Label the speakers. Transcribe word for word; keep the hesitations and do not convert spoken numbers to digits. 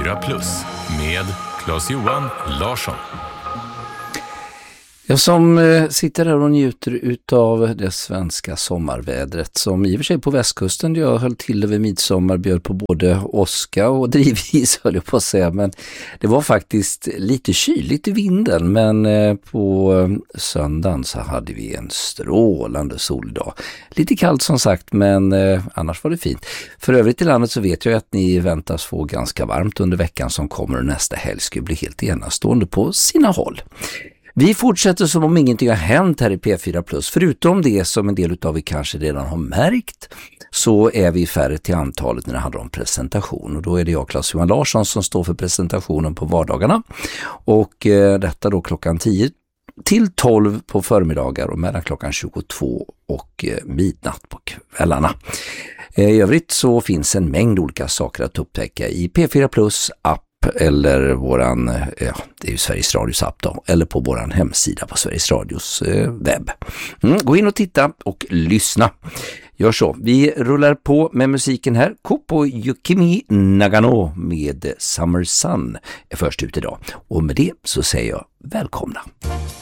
Speaker 1: fyra plus med Claes-Johan Larsson.
Speaker 2: Jag som eh, sitter här och njuter utav det svenska sommarvädret som i och för sig på västkusten jag höll till över midsommar, bjöd på både åska och drivis höll jag på att säga, men det var faktiskt lite kyligt i vinden, men eh, på söndagen så hade vi en strålande soldag. Lite kallt som sagt, men eh, annars var det fint. För övrigt i landet så vet jag att ni väntas få ganska varmt under veckan som kommer och nästa helg ska bli helt enastående på sina håll. Vi fortsätter som om ingenting har hänt här i P fyra plus. Förutom det som en del av er kanske redan har märkt så är vi färre till antalet när det handlar om presentation. Och då är det jag, Claes-Johan Larsson, som står för presentationen på vardagarna. Och eh, detta då klockan tio till tolv på förmiddagar och mellan klockan tjugotvå och eh, midnatt på kvällarna. Eh, I övrigt så finns en mängd olika saker att upptäcka i P fyra plus app eller våran, ja, det är ju Sveriges Radios app då, eller på våran hemsida på Sveriges Radios eh, webb. Mm, gå in och titta och lyssna. Gör så. Vi rullar på med musiken här. Kopo Yukimi Nagano med Summer Sun är först ut idag. Och med det så säger jag välkomna.